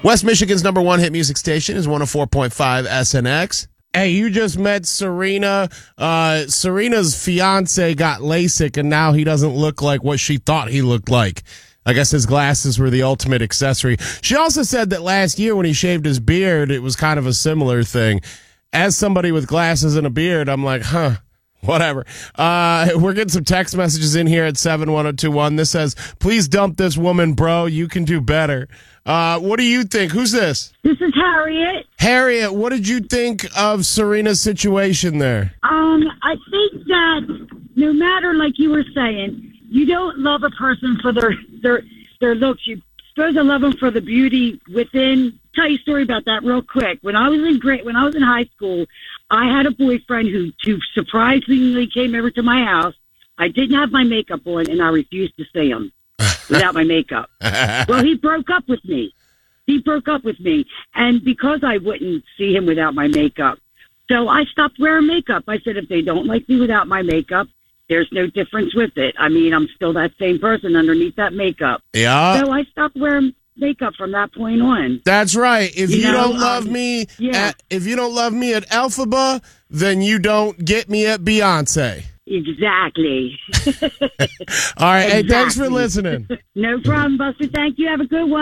West Michigan's number one hit music station is 104.5 SNX. Hey, you just met Serena. Serena's fiance got LASIK, and now he doesn't look like what she thought he looked like. I guess his glasses were the ultimate accessory. She also said that last year when he shaved his beard, it was kind of a similar thing. As somebody with glasses and a beard, I'm like, whatever. We're getting some text messages in here at 71021. This says, please dump this woman, bro. You can do better. What do you think? Who's this? This is Harriet. Harriet, what did you think of Serena's situation there? I think that no matter, like you were saying, you don't love a person for their looks. You're supposed to love them for the beauty within. Tell you a story about that real quick. When I was in high school, I had a boyfriend who surprisingly came over to my house. I didn't have my makeup on, and I refused to see him without my makeup. Well, he broke up with me. And because I wouldn't see him without my makeup, so I stopped wearing makeup. I said, if they don't like me without my makeup, there's no difference with it. I mean, I'm still that same person underneath that makeup. Yeah. So I stopped wearing makeup from that point on. That's right. If you don't love me, if you don't love me at Elphaba, then you don't get me at Beyonce. Exactly. All right. Exactly. Hey, thanks for listening. No problem, Buster. Thank you. Have a good one.